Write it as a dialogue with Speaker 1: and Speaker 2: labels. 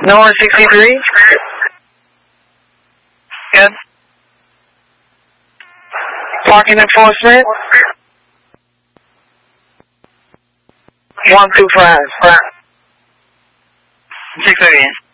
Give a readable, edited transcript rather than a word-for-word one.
Speaker 1: Number 63. Good. Parking enforcement. 125.
Speaker 2: 6 again.